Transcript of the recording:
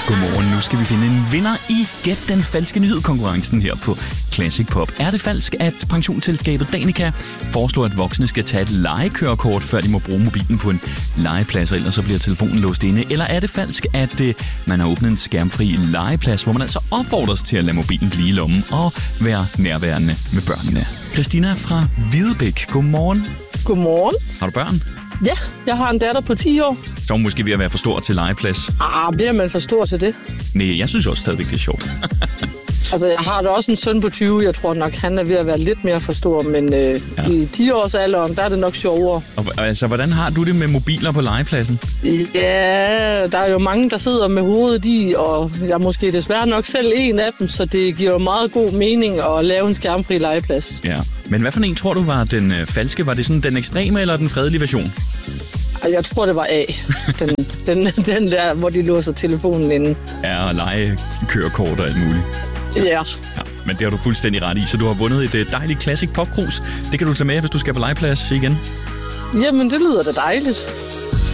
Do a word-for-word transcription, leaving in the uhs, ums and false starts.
Godmorgen. Nu skal vi finde en vinder i Gæt den falske nyhed-konkurrencen her på Classic Pop. Er det falsk, at pensionsselskabet Danica foreslår, at voksne skal tage et legekørekort, før de må bruge mobilen på en legeplads, ellers så bliver telefonen låst inde? Eller er det falsk, at uh, man har åbnet en skærmfri legeplads, hvor man altså opfordres til at lade mobilen blive i lommen og være nærværende med børnene? Christina fra Hvidebæk, godmorgen. Godmorgen. Har du børn? Ja, jeg har en datter på ti år. Så er hun måske ved at være for stor til legeplads. Ah, bliver man for stor til det? Nej, jeg synes også stadigvæk, det er sjovt. Altså, jeg har da også en søn på tyve. Jeg tror nok, han er ved at være lidt mere for stor, men øh, ja. i ti års alderen, der er det nok sjovere. Og, altså, hvordan har du det med mobiler på legepladsen? Ja, der er jo mange, der sidder med hovedet i, og jeg er måske desværre nok selv en af dem, så det giver jo meget god mening at lave en skærmfri legeplads. Ja, men hvad for en tror du var den øh, falske? Var det sådan den ekstreme eller den fredelige version? Jeg tror, det var A. Den, den, den der, hvor de låser telefonen inde. Ja, og legekørekort og alt muligt. Ja. Ja, men det har du fuldstændig ret i, så du har vundet et dejligt Classic Pop Cruise. Det kan du tage med, hvis du skal på legeplads igen. Jamen, det lyder da dejligt.